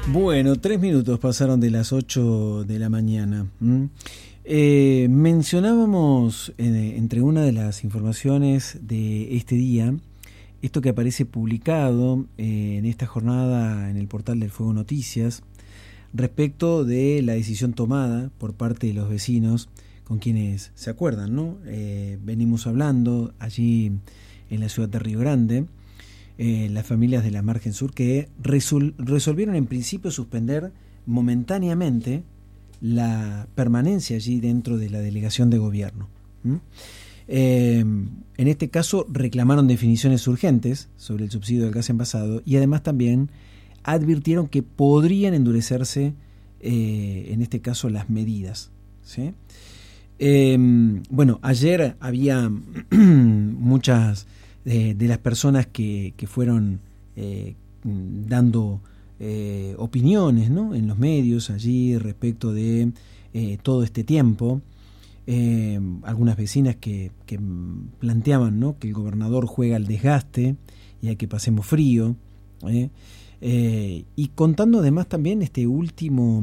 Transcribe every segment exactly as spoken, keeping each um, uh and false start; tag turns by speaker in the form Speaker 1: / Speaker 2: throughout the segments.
Speaker 1: Bueno, tres minutos pasaron de las ocho de la mañana. ¿Mm? Eh, mencionábamos eh, entre una de las informaciones de este día, esto que aparece publicado eh, en esta jornada en el portal del Fuego Noticias, respecto de la decisión tomada por parte de los vecinos, con quienes se acuerdan, ¿no? Eh, venimos hablando allí en la ciudad de Río Grande, eh, las familias de la margen sur que resol- resolvieron en principio suspender momentáneamente la permanencia allí dentro de la delegación de gobierno. ¿Mm? Eh, en este caso reclamaron definiciones urgentes sobre el subsidio del gas envasado y además también advirtieron que podrían endurecerse, eh, en este caso, las medidas, ¿sí? Eh, bueno, ayer había muchas de, de las personas que, que fueron eh, dando eh, opiniones, ¿no?, en los medios allí respecto de eh, todo este tiempo. Eh, algunas vecinas que, que planteaban, ¿no?, que el gobernador juega al desgaste y a que pasemos frío, ¿eh? Eh, y contando además también este último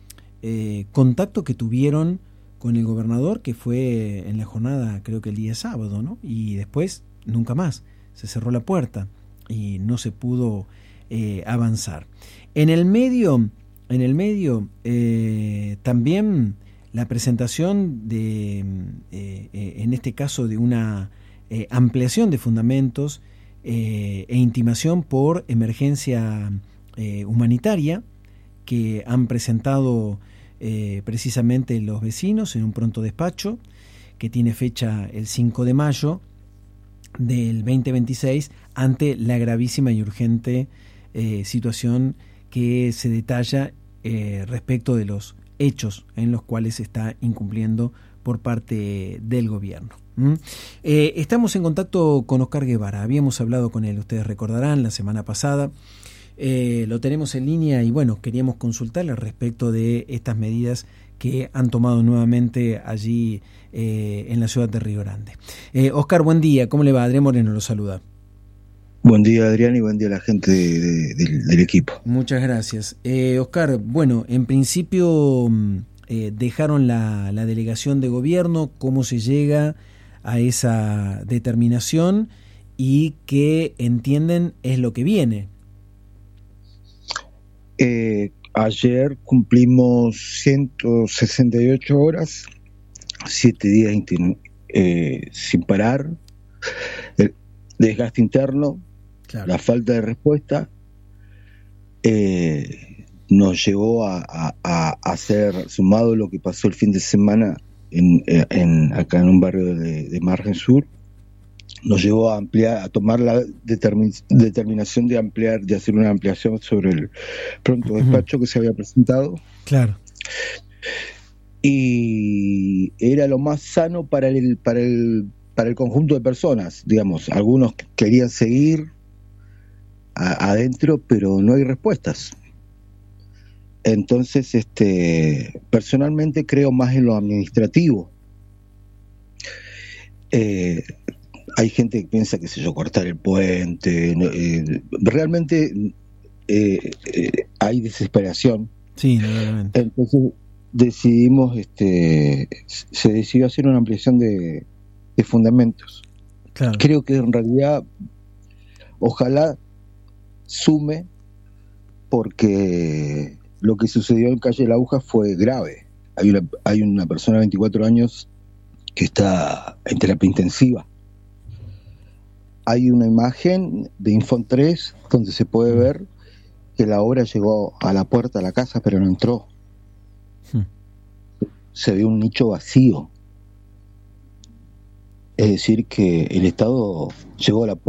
Speaker 1: eh, contacto que tuvieron con el gobernador, que fue en la jornada, creo que el día sábado, ¿no? Y después nunca más, se cerró la puerta y no se pudo eh, avanzar. En el medio, en el medio eh, también la presentación de, eh, eh, en este caso, de una eh, ampliación de fundamentos Eh, e intimación por emergencia eh, humanitaria que han presentado eh, precisamente los vecinos en un pronto despacho que tiene fecha el cinco de mayo del veinte veintiséis ante la gravísima y urgente eh, situación que se detalla eh, respecto de los hechos en los cuales se está incumpliendo por parte del gobierno. ¿Mm? Eh, estamos en contacto con Oscar Guevara, habíamos hablado con él, ustedes recordarán, la semana pasada, eh, lo tenemos en línea y bueno, queríamos consultarle respecto de estas medidas que han tomado nuevamente allí eh, en la ciudad de Río Grande. Eh, Oscar, buen día, ¿cómo le va? Adrián Moreno lo saluda.
Speaker 2: Buen día, Adrián, y buen día a la gente de, de, de, del equipo.
Speaker 1: Muchas gracias. Eh, Oscar, bueno, en principio eh, dejaron la, la delegación de gobierno, ¿cómo se llega a esa determinación y qué entienden es lo que viene?
Speaker 2: Eh, ayer cumplimos ciento sesenta y ocho horas, siete días inti- eh, sin parar, el desgaste interno, claro. La falta de respuesta eh, nos llevó a, a, a hacer, sumado lo que pasó el fin de semana En, en, acá en un barrio de, de Margen Sur, nos llevó a ampliar, a tomar la determin, determinación de ampliar, de hacer una ampliación sobre el pronto despacho uh-huh. que se había presentado.
Speaker 1: Claro.
Speaker 2: Y era lo más sano para el, para el, para el conjunto de personas, digamos. Algunos querían seguir a, adentro, pero no hay respuestas. Entonces, este, personalmente creo más en lo administrativo. Eh, hay gente que piensa, qué sé yo, cortar el puente. Eh, realmente eh, eh, hay desesperación.
Speaker 1: Sí, realmente.
Speaker 2: Entonces decidimos, este, se decidió hacer una ampliación de, de fundamentos.
Speaker 1: Claro.
Speaker 2: Creo que en realidad, ojalá sume, porque lo que sucedió en Calle La Aguja fue grave. Hay una, hay una persona de veinticuatro años que está en terapia intensiva. Hay una imagen de Infon tres donde se puede ver que la obra llegó a la puerta de la casa pero no entró. Hmm. Se ve un nicho vacío. Es decir, que el Estado llegó a la puerta